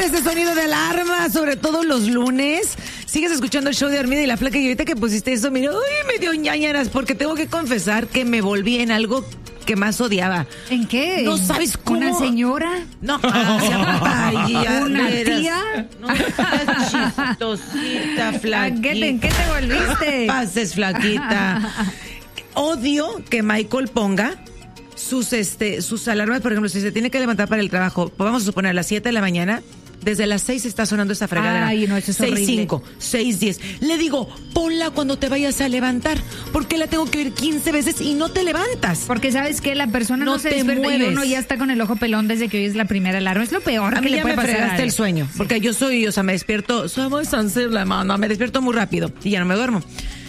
ese sonido de alarma, sobre todo los lunes. Sigues escuchando el show de Armida y la Flaca y ahorita que pusiste eso, mira, uy, me dio ñañaras porque tengo que confesar que me volví en algo que más odiaba. ¿En qué? No sabes cómo. ¿Una señora? No, ¿una tía? No, chistosita, flaquita. ¿En qué te volviste? Pases, flaquita. Odio que Michael ponga sus alarmas, por ejemplo, si se tiene que levantar para el trabajo, vamos a suponer a las 7 de la mañana, desde las 6 está sonando esa fregadera. Ay, no, eso es horrible. 6:05, 6:10. Le digo, ponla cuando te vayas a levantar, porque la tengo que oír 15 veces y no te levantas. Porque sabes que la persona no se te despierta y mueves. uno ya está con el ojo pelón desde que oyes la primera alarma. Es lo peor A que mí le ya puede me pasar a fregaste alguien. el sueño, porque yo soy, me despierto, soy muy sensible, mano, me despierto muy rápido y ya no me duermo.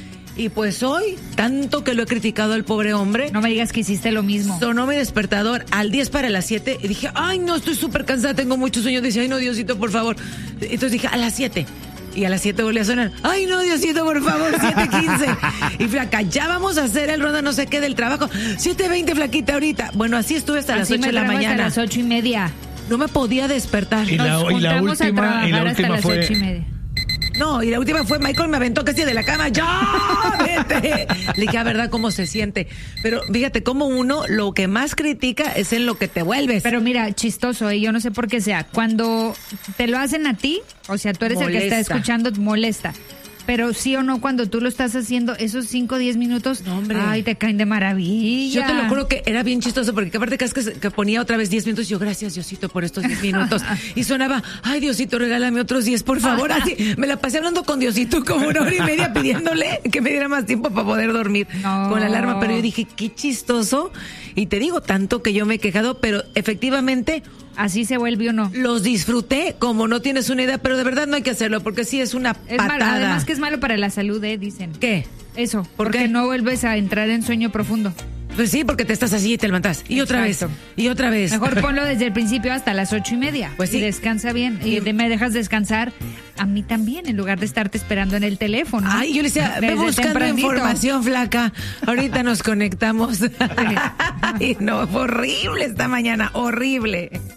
Y pues hoy, tanto que lo he criticado al pobre hombre. No me digas que hiciste lo mismo. Sonó mi despertador al 10 para las 7 y dije, ay, no, estoy súper cansada, tengo mucho sueño. Dice, ay, no, Diosito, por favor. Entonces dije, a las 7. Y a las 7 volví a sonar, ay, no, Diosito, por favor, 7:15. Y flaca, ya vamos a hacer el ronda no sé qué del trabajo. 7:20, flaquita, ahorita. Bueno, así estuve hasta las 8 de la mañana. Hasta las 8:30. No me podía despertar. Y la última hasta las fue 8:30. No, y la última fue Michael me aventó casi de la cama. ¡Ya! ¡Vete! Le dije, a verdad, cómo se siente. Pero fíjate, como uno lo que más critica es en lo que te vuelves. Pero mira, chistoso, yo no sé por qué sea. Cuando te lo hacen a ti, o sea, tú eres el que está escuchando, molesta. Pero sí o no, cuando tú lo estás haciendo, esos 5 o 10 minutos, no, hombre, ay, te caen de maravilla. Yo te lo juro que era bien chistoso, porque aparte que ponía otra vez 10 minutos, yo, gracias, Diosito, por estos 10 minutos. Y sonaba, ay, Diosito, regálame otros 10, por favor. Así, me la pasé hablando con Diosito como 1 hora y media pidiéndole que me diera más tiempo para poder dormir con la alarma. Pero yo dije, qué chistoso. Y te digo, tanto que yo me he quejado, pero efectivamente... Así se vuelve uno. Los disfruté como no tienes una idea, pero de verdad no hay que hacerlo porque sí es una patada. Malo, además que es malo para la salud, dicen. ¿Qué? Eso, porque no vuelves a entrar en sueño profundo. Pues sí, porque te estás así y te levantas. Y otra vez. Y otra vez. Mejor ponlo desde el principio hasta las 8:30. Pues sí. Y descansa bien. Y me dejas descansar a mí también, en lugar de estarte esperando en el teléfono. Ay, yo le decía, ve buscando información, flaca. Ahorita nos conectamos. Ay, no, fue horrible esta mañana. Horrible.